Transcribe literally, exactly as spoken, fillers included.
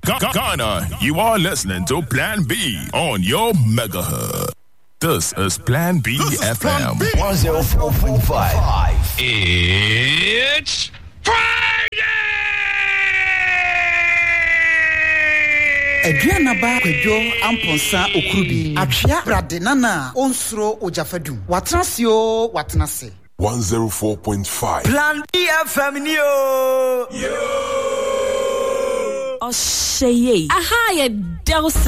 Ghana, you are listening to Plan B on your megahertz. This is Plan B this F M. one oh four point five. It's Friday! Adriana ba kwadwo amponsa okurubi atwea brade nana onsuro ojafadum watrasio watnase one oh four point five Plan B F M ni o yo Osheye aha ye